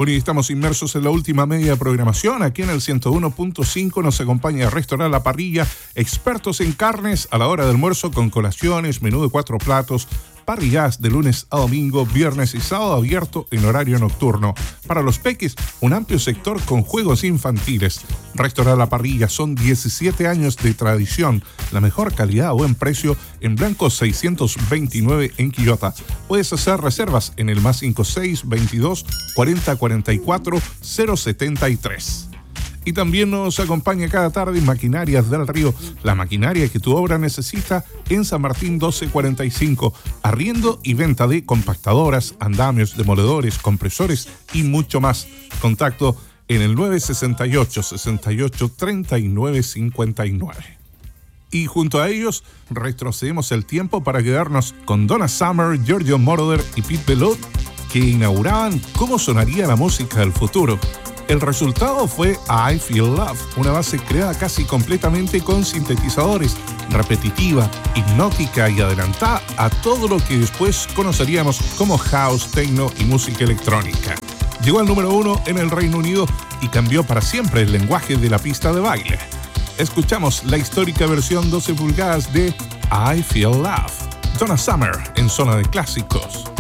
Bueno, y estamos inmersos en la última media de programación. Aquí en el 101.5 nos acompaña Restaurant La Parrilla, expertos en carnes a la hora del almuerzo con colaciones, menú de 4 platos, parrilladas de lunes a domingo, viernes y sábado abierto en horario nocturno. Para los peques, un amplio sector con juegos infantiles. Restaurant La Parrilla, son 17 años de tradición, la mejor calidad a buen precio en Blanco 629 en Quillota. Puedes hacer reservas en el +56 22 40 44 073. Y también nos acompaña cada tarde Maquinarias del Río, la maquinaria que tu obra necesita en San Martín 1245. Arriendo y venta de compactadoras, andamios, demoledores, compresores y mucho más. Contacto en el 968 68 39 59. Y junto a ellos retrocedemos el tiempo para quedarnos con Donna Summer, Giorgio Moroder y Pete Bellotte, que inauguraban cómo sonaría la música del futuro. El resultado fue I Feel Love, una base creada casi completamente con sintetizadores, repetitiva, hipnótica y adelantada a todo lo que después conoceríamos como house, techno y música electrónica. Llegó al número 1 en el Reino Unido y cambió para siempre el lenguaje de la pista de baile. Escuchamos la histórica versión 12 pulgadas de I Feel Love. Donna Summer en Zona de Clásicos.